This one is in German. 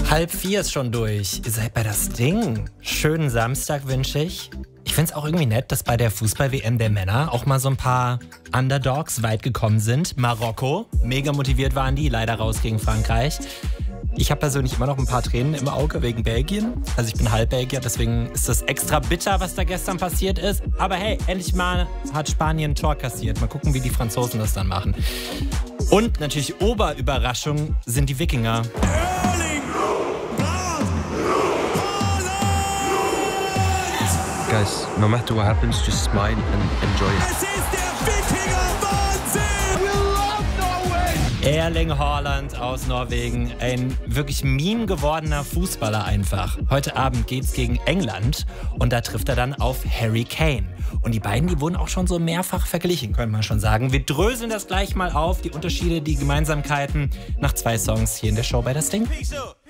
3:30 ist schon durch. Ihr seid bei das Ding. Schönen Samstag wünsche ich. Ich finde es auch irgendwie nett, dass bei der Fußball-WM der Männer auch mal so ein paar Underdogs weit gekommen sind. Marokko, mega motiviert waren die, leider raus gegen Frankreich. Ich habe persönlich immer noch ein paar Tränen im Auge wegen Belgien. Also ich bin Halbbelgier, deswegen ist das extra bitter, was da gestern passiert ist. Aber hey, endlich mal hat Spanien ein Tor kassiert. Mal gucken, wie die Franzosen das dann machen. Und natürlich Oberüberraschung sind die Wikinger. Guys, no matter what happens, just smile and enjoy it. Es ist der Wikinger-Wahnsinn! We love Norway! Erling Haaland aus Norwegen, ein wirklich Meme gewordener Fußballer einfach. Heute Abend geht's gegen England und da trifft er dann auf Harry Kane. Und die beiden, die wurden auch schon so mehrfach verglichen, könnte man schon sagen. Wir dröseln das gleich mal auf, die Unterschiede, die Gemeinsamkeiten, nach 2 Songs hier in der Show bei das Ding.